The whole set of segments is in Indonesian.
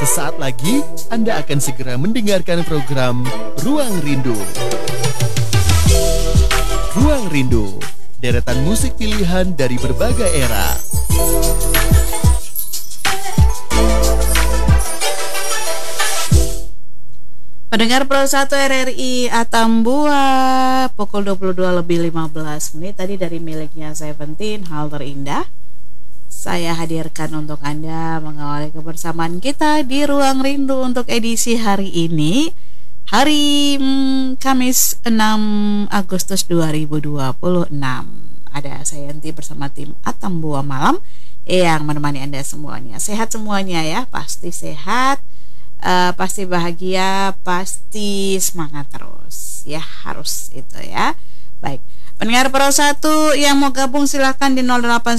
Sesaat lagi Anda akan segera mendengarkan program Ruang Rindu. Ruang Rindu, deretan musik pilihan dari berbagai era. Pendengar Pro 1 RRI Atambua, pukul 22:15 tadi dari miliknya Seventeen, Hal Terindah. Saya hadirkan untuk Anda mengawali kebersamaan kita di Ruang Rindu untuk edisi hari ini, hari Kamis 6 Agustus 2026. Ada saya Yanti bersama tim Atambua Malam yang menemani Anda semuanya. Sehat semuanya ya, pasti sehat. Pasti bahagia, pasti semangat terus ya, harus itu ya. Baik, pendengar Pro 1 yang mau gabung silahkan di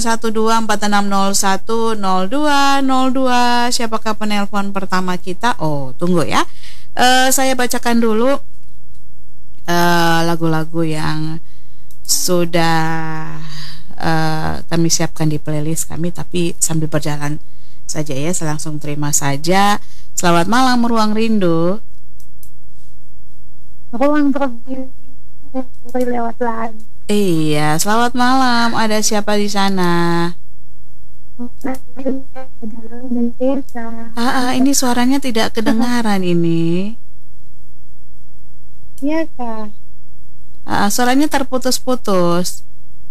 081246010202. Siapakah penelpon pertama kita? Oh, tunggu ya, saya bacakan dulu lagu-lagu yang sudah kami siapkan di playlist kami, tapi sambil berjalan saja ya, saya langsung terima saja. Selamat malam Ruang Rindu. Ruang lewat lagi. Iya, selamat malam. Ada siapa di sana? Ini suaranya tidak kedengaran ini. Iya kak. Suaranya terputus-putus.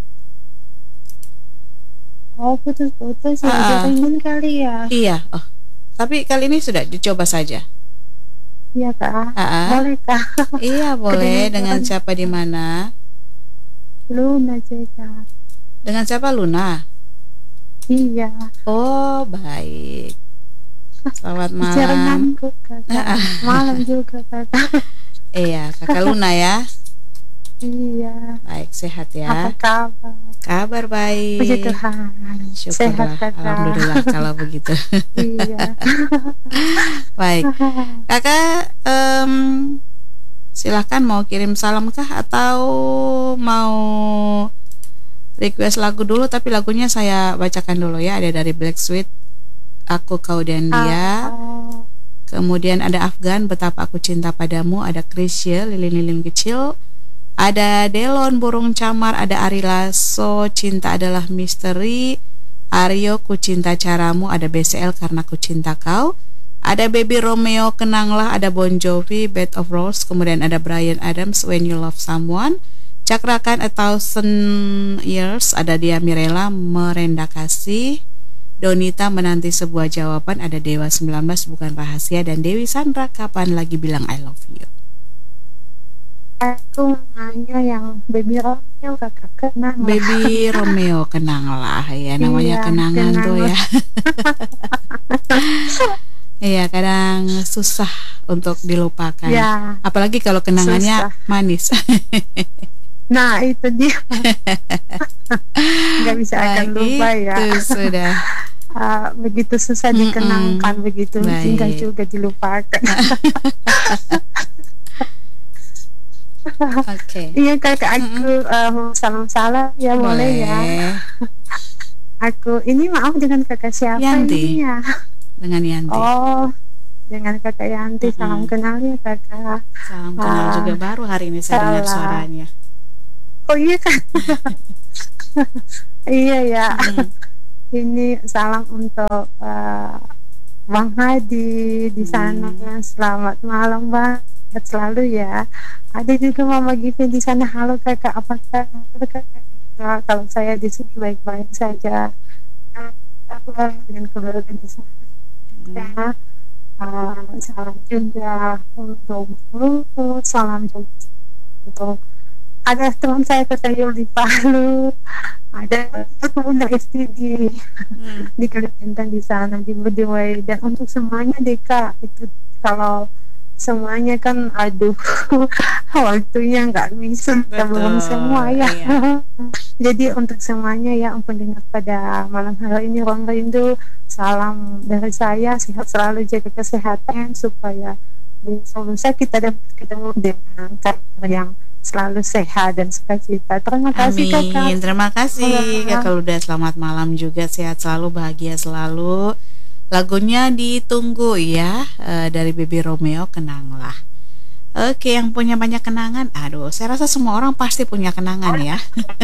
Oh, putus-putus ya. Kali ya. Iya. Oh. Tapi kali ini sudah dicoba saja. Iya kak. Boleh kak. Iya boleh. Dengan siapa di mana? Luna kak. Dengan siapa Luna? Iya. Oh baik. Selamat malam. Malam juga kakak. Iya kakak Luna ya. Iya. Baik, sehat ya. Apa kabar? Kabar baik. Puji Tuhan. Syukurlah. Sehat, alhamdulillah kalau begitu. Iya. Baik. Kakak silahkan mau kirim salam kah atau mau request lagu dulu, tapi lagunya saya bacakan dulu ya. Ada dari Black Sweet, Aku Kau dan Dia. Kemudian ada Afgan, Betapa Aku Cinta Padamu. Ada Krisya, Lilin-lilin Kecil. Ada Delon, Burung Camar. Ada Ari Lasso, Cinta Adalah Misteri. Aryo, Ku Cinta Caramu. Ada BCL, Karena Ku Cinta Kau. Ada Baby Romeo, Kenanglah. Ada Bon Jovi, Bed of Roses. Kemudian ada Bryan Adams, When You Love Someone. Cakrakan, A Thousand Years. Ada Dia Mirella, Merenda Kasih. Donita, Menanti Sebuah Jawaban. Ada Dewa 19, Bukan Rahasia. Dan Dewi Sandra, Kapan Lagi Bilang I Love You. Aku nanya yang Baby Romeo kakak, Kenang. Baby Romeo, Kenanglah ya, namanya iya, kenangan tuh ya. Iya, kadang susah untuk dilupakan ya, apalagi kalau kenangannya susah. Manis. Nah itu dia. Nggak bisa akan lupa ya. Itu sudah begitu susah dikenangkan, begitu sehingga juga dilupakan. Oke. Iya kakak, aku salam-salam ya, boleh ya. Aku ini maaf dengan kakak siapa Yanti. ini ya? Dengan Yanti. Oh, dengan kakak Yanti. Salam kenal ya kakak. Salam kenal juga, baru hari ini saya dengar suaranya. Oh iya kan. Iya ya. Ini salam untuk Bang Hadi di sana. Selamat malam Bang, sehat selalu ya. Ada juga Mama Givi di sana. Halo kakak, apa kabar? Kalau saya di sini baik-baik saja. Aku dengan keluarga di sana. Ya. Salam juga untuk salam juga untuk ada teman saya kata Yul di Palu. Ada Bunda Esti di Kalimantan di sana di Bedewai. Dan untuk semuanya Deka itu, kalau semuanya kan aduh waktunya nggak bisa, belum semua ya. Iya. Jadi untuk semuanya ya, pendengar pada malam hari ini Ruang Rindu, salam dari saya, sehat selalu, jaga kesehatan supaya besok lusa kita dapat ketemu dengan karakter yang selalu sehat dan sukacita. Terima kasih kakak. Amin. Terima kasih kakak Luda, selamat malam juga, sehat selalu, bahagia selalu. Lagunya ditunggu ya, dari Baby Romeo, Kenanglah. Oke, yang punya banyak kenangan, aduh, saya rasa semua orang pasti punya kenangan ya.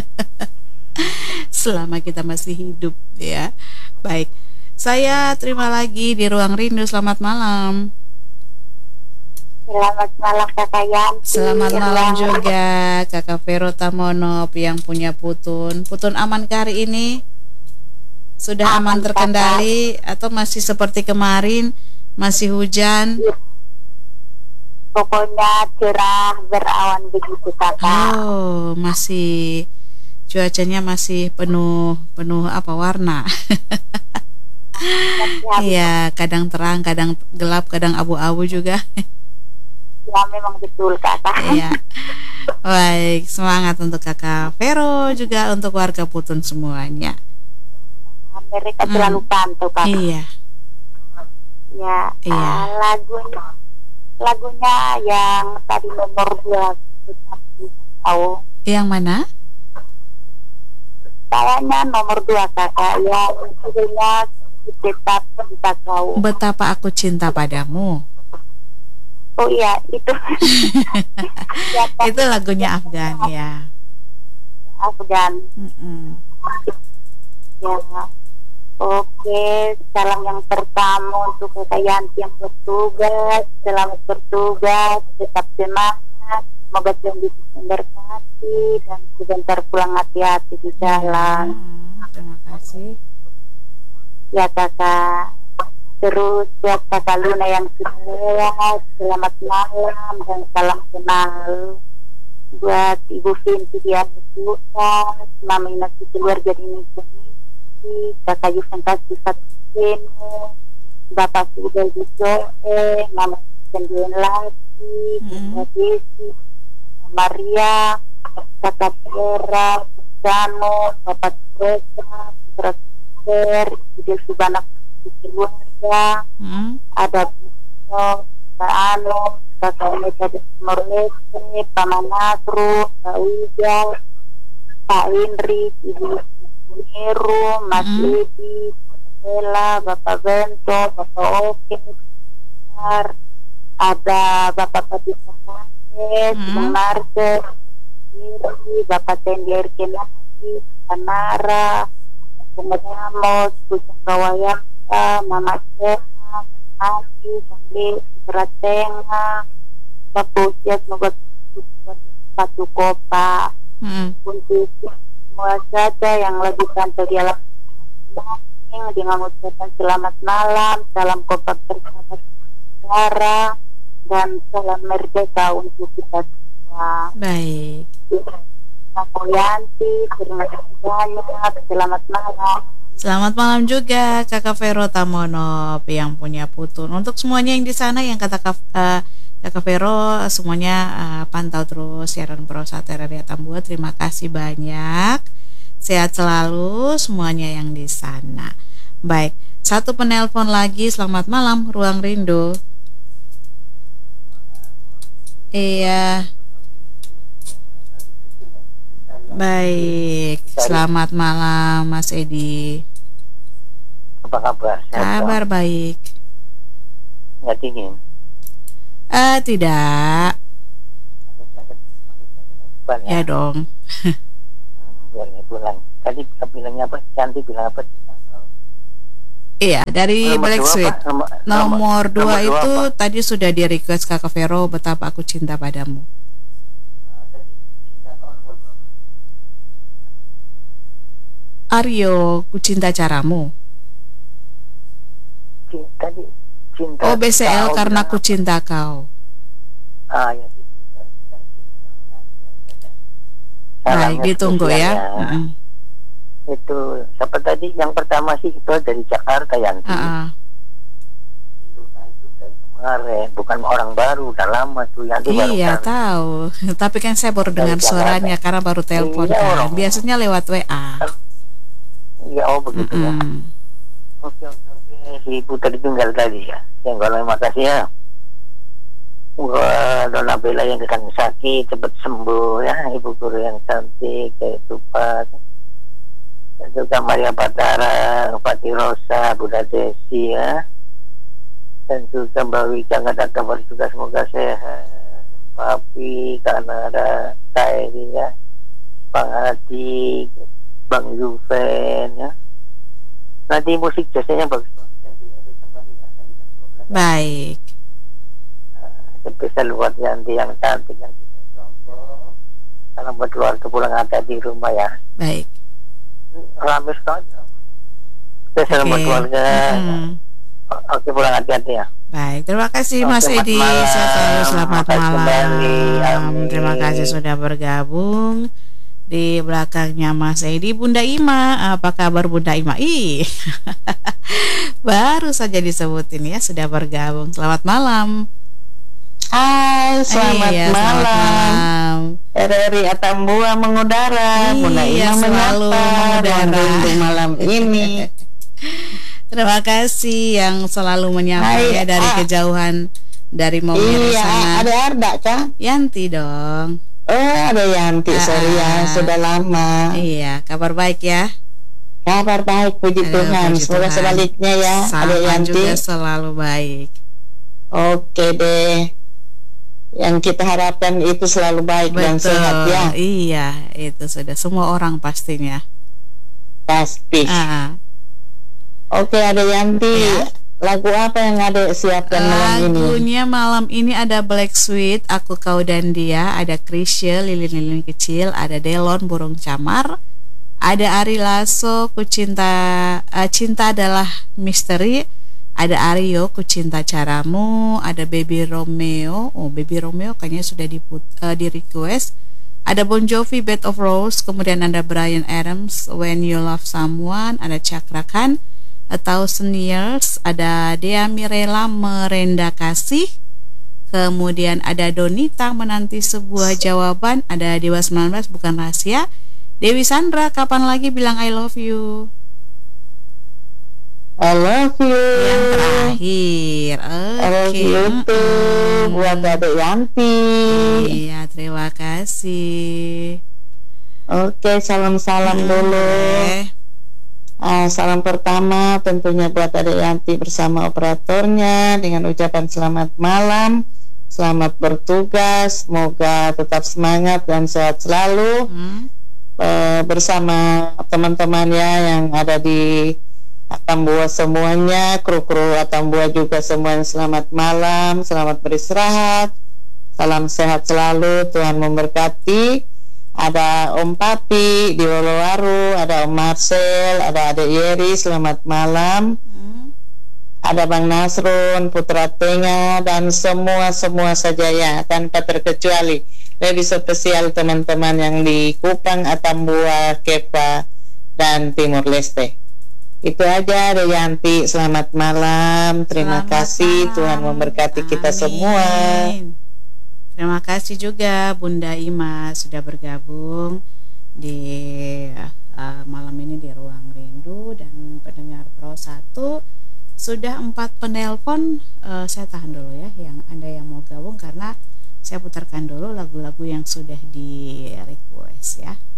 Selama kita masih hidup ya. Baik, saya terima lagi di Ruang Rindu. Selamat malam. Selamat malam Kakak Yanti. Selamat malam juga Kakak Vero Tamonop yang punya Putun. Putun aman hari ini? Sudah aman terkendali atau masih seperti kemarin masih hujan? Pokoknya cerah berawan begitu Kakak. Oh, masih cuacanya masih penuh apa warna? Iya, kadang terang, kadang gelap, kadang abu-abu juga. Ya memang betul Kakak. Iya. Baik, semangat untuk Kakak Vero juga untuk warga Putun semuanya. Mereka selalu pantau Kakak. Iya. Ya, Iya. lagunya yang tadi nomor 2 tahu. Yang mana? Kayaknya nomor 2 Kakak, yang judulnya Tetap Cinta Kau. Betapa Aku Cinta Padamu. Oh iya, itu. Ya, Itu lagunya Afgan ya. Afgan. Ya. Oke, salam yang pertama untuk Kakak Yanti yang bertugas. Selamat bertugas, tetap semangat. Semoga Tuhan bisa memberkati dan sebentar pulang hati-hati di jalan. Terima kasih. Ya Kakak. Terus buat Kakak Luna yang sudah lewat, selamat malam dan salam kenal. Buat Ibu Vinti di Anugerah, Mama Inasi keluarga di Komisi, Kakak Yusen Kasih Fatima, Bapak Sudah di Joe, Mama Sendirian lagi, Kakak Desi, Maria, Kakak Vera, Jano, Bapak Teresa, Putra Super, Ibu Subanak keluarga, ada Bino, Kak Ano, Kakak Mega Morlese, Paman Nasru, Kak Wija, Pak Indri, Ibu Niru, Mas Lidi, Bella, Bapak Bento, Bapak Oke, ada Bapak Pati Fernandes, Bung Marcel, Bapak Tendi Erkenadi, Anara, Bung Ramos, Bujang Kawayang, Mama Cena, Adi, Bangli, Tengah, Bapusia, semoga satu kopa. Untuk semua saja yang lagi tampil di alam dengan ucapan selamat malam, salam kompak bersahabat negara, dan salam merdeka untuk kita semua. Baik. Kakak Yanti, terima kasih banyak, selamat malam. Selamat malam juga Kakak Vero Tamonop yang punya Putun. Untuk semuanya yang di sana yang kata Kakak Vero semuanya pantau terus siaran Prosata Radio Tambua. Terima kasih banyak. Sehat selalu semuanya yang di sana. Baik, satu penelpon lagi. Selamat malam Ruang Rindu. Iya. Baik, selamat malam Mas Edi. Apa kabar? Kabar baik. Nggak dingin? Tidak. Ya dong. Bulan. Tadi bilangnya apa? Cantik bilang apa? Iya, dari Black Sweet. Nomor 2 itu apa? tadi sudah di request Kakak Vero, Betapa Aku Cinta Padamu. Aryo, Ku Cinta Caramu. Tadi cinta. Oh, BCL Karena Ku Cinta Kau. Ya. Baik, ditunggu ya. Itu siapa tadi? Yang pertama sih itu dari Jakarta Yanti. Kemarin bukan orang baru, udah lama tuh Yanti. Iya tahu. Tapi kan saya baru dengar suaranya karena baru telepon kan. Biasanya lewat WA. Iya, oh begitu ya. Oke. Si Ibu tadi tinggal tadi ya. Yang kalau makasih ya. Wah, Dona Bella yang kan sakit cepat sembuh ya. Ibu guru yang cantik kayak tupat. dan juga Maria Batara, Pati Rosa, Bunda Desi ya, dan juga Mbak Wika nggak ada kabar juga, semoga sehat. Papi, karena ada Kairi ya, Bang Adi, Bang Juven ya. Nanti musik jazznya bagus. Baik. Spesial buat Yanti yang cantik yang kita sombong. Salam buat keluarga pulang ada di rumah ya. Baik. Rame sekali. Spesial buat keluarga. Oke, pulang hati-hati ya. Baik, terima kasih Mas Edi. Selamat malam. Terima kasih sudah bergabung. Di belakangnya Mas Edi, Bunda Ima. Apa kabar Bunda Ima? Baru saja disebutin ya, sudah bergabung. Selamat malam. Hai, selamat malam. RRI Atambua mengudara. Bunda Ima selalu mengudara malam ini. Terima kasih yang selalu menyapa ya dari kejauhan dari Maumere sana. Ada Arda kah? Yanti dong. Oh, ada Yanti, sorry ya, sudah lama. Iya, kabar baik ya. Kabar baik, puji Tuhan. Semoga sebaliknya ya. Ada Yanti juga selalu baik. Oke deh. Yang kita harapkan itu selalu baik dan sehat ya. Iya, itu sudah semua orang pastinya. Pasti. Oke, ada Yanti ya. Lagu apa yang ada siapkan malam ini? Lagunya malam ini ada Black Sweet, Aku Kau dan Dia, ada Krisya, Lilin-Lilin Kecil, ada Delon, Burung Camar, ada Ari Lasso, Ku Cinta, Cinta Adalah Misteri, ada Aryo, Ku Cinta Caramu, ada Baby Romeo. Oh, Baby Romeo kayaknya sudah di request. Ada Bon Jovi, Bed of Rose, kemudian ada Bryan Adams, When You Love Someone, ada Cakra Khan, A Thousand Years, ada Dea Mirela, Merenda Kasih, kemudian ada Donita, Menanti Sebuah Jawaban, ada Dewa 19, Bukan Rahasia, Dewi Sandra, Kapan Lagi Bilang I Love You. I love you. Yang terakhir, I love you tuh buat Adek Yanti. Iya, terima kasih. Oke, salam-salam dulu. Salam pertama tentunya buat Adek Yanti bersama operatornya dengan ucapan selamat malam, selamat bertugas, semoga tetap semangat dan sehat selalu bersama teman-temannya yang ada di Atambua semuanya, kru-kru Atambua juga semuanya selamat malam, selamat beristirahat, salam sehat selalu, Tuhan memberkati. Ada Om Papi di Wolowaru, ada Om Marcel, ada Adek Yeri, selamat malam. Ada Bang Nasrun, Putra Tenga, dan semua saja ya, tanpa terkecuali. Lebih spesial teman-teman yang di Kupang, Atambua, Kepa, dan Timur Leste. Itu aja, Ada Yanti, selamat malam. Terima kasih, Tuhan memberkati kita semua. Terima kasih juga Bunda Ima sudah bergabung di malam ini di Ruang Rindu, dan pendengar Pro 1 sudah 4 penelpon. Saya tahan dulu ya, yang Anda yang mau gabung, karena saya putarkan dulu lagu-lagu yang sudah di request ya.